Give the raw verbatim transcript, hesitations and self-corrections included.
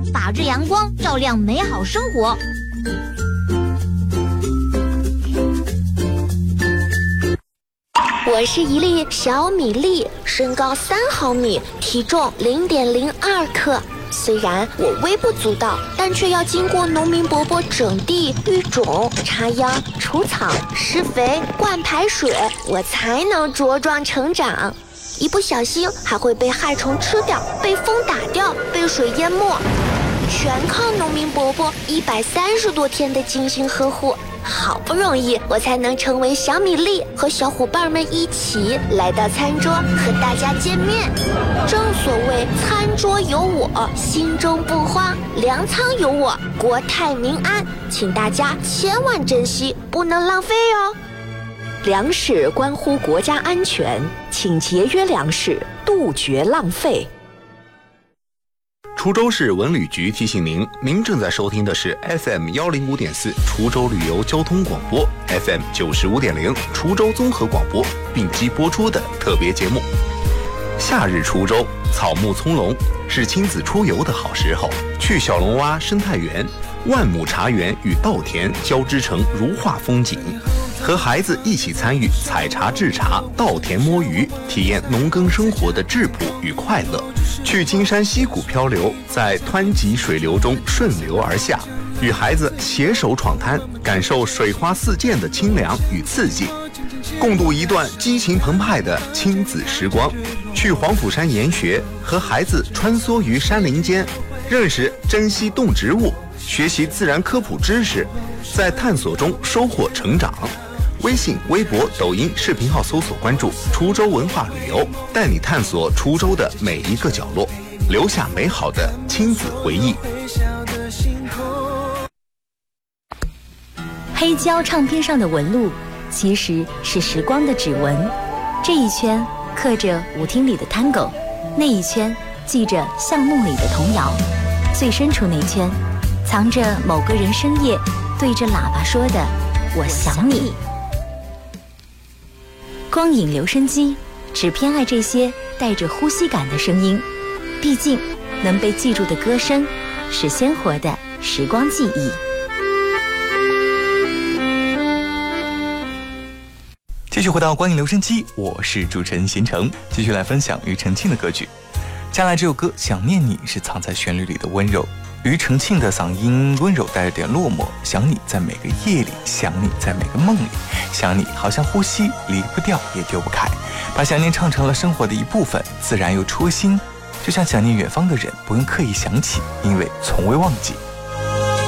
把日阳光照亮美好生活。 我是一粒小米粒，身高三毫米，体重零点零二克。虽然我微不足道，但却要经过农民伯伯整地、育种、插秧、除草、施肥、灌排水，我才能茁壮成长。一不小心还会被害虫吃掉，被风打掉，被水淹没，全靠农民伯伯一百三十多天的精心呵护。好不容易我才能成为小米粒，和小伙伴们一起来到餐桌和大家见面。正所谓餐桌有我，心中不慌；粮仓有我，国泰民安。请大家千万珍惜，不能浪费哦。 粮食关乎国家安全，请节约粮食，杜绝浪费。 滁州市文旅局提醒您，您正在收听的是 F M 一零五点四 滁州旅游交通广播 ，F M 九十五点零 滁州综合广播并机播出的特别节目。夏日滁州草木葱茏，是亲子出游的好时候。去小龙洼生态园，万亩茶园与稻田交织成如画风景。和孩子一起参与采茶制茶、稻田摸鱼，体验农耕生活的质朴与快乐。去金山溪谷漂流，在湍急水流中顺流而下，与孩子携手闯滩，感受水花四溅的清凉与刺激，共度一段激情澎湃的亲子时光。去黄甫山研学，和孩子穿梭于山林间，认识珍稀动植物，学习自然科普知识，在探索中收获成长。微信、微博、抖音视频号搜索关注滁州文化旅游，带你探索滁州的每一个角落，留下美好的亲子回忆。 黑胶唱片上的纹路其实是时光的指纹，这一圈刻着舞厅里的探戈，那一圈记着巷弄里的童谣，最深处那圈藏着某个人深夜对着喇叭说的我想你。光影留声机只偏爱这些带着呼吸感的声音，毕竟能被记住的歌声是鲜活的时光记忆。 继续回到光影留声机，我是主持人贤成，继续来分享庾澄庆的歌曲。接下来这首歌《想念你》是藏在旋律里的温柔，庾澄庆的嗓音温柔带着点落寞，想你在每个夜里，想你在每个梦里，想你好像呼吸，离不掉也丢不开，把想念唱成了生活的一部分，自然又戳心，就像想念远方的人，不用刻意想起，因为从未忘记。